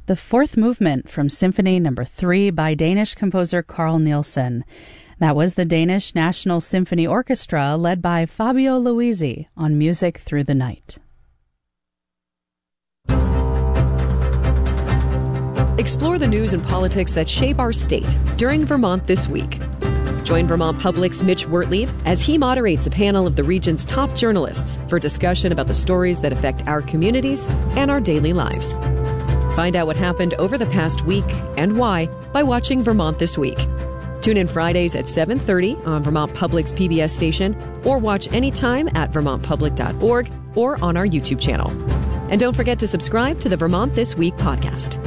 the fourth movement from Symphony No. 3 by Danish composer Carl Nielsen. That was the Danish National Symphony Orchestra led by Fabio Luisi on Music Through the Night. Explore the news and politics that shape our state during Vermont This Week. Join Vermont Public's Mitch Wertlieb as he moderates a panel of the region's top journalists for discussion about the stories that affect our communities and our daily lives. Find out what happened over the past week and why by watching Vermont This Week. Tune in Fridays at 7:30 on Vermont Public's PBS station, or watch anytime at vermontpublic.org or on our YouTube channel. And don't forget to subscribe to the Vermont This Week podcast.